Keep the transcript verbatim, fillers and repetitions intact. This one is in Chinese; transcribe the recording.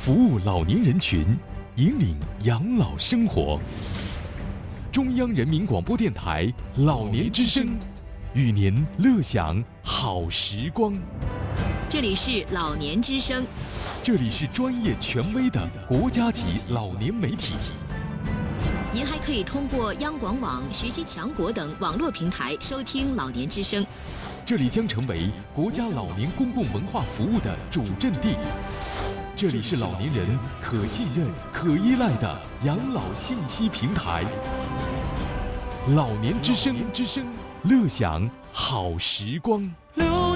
服务老年人群，引领养老生活。中央人民广播电台老年之声，与您乐享好时光。 这里是老年之声， 这里是专业权威的国家级老年媒体。 您还可以通过央广网、学习强国等网络平台收听老年之声。 这里将成为国家老年公共文化服务的主阵地。这里是老年人可信任、可依赖的养老信息平台。老年之声，之声，乐享好时光。